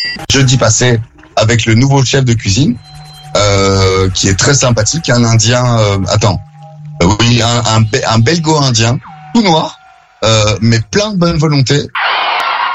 jeudi passé avec le nouveau chef de cuisine, qui est très sympathique, un Indien, oui, un belgo-indien, tout noir, mais plein de bonne volonté,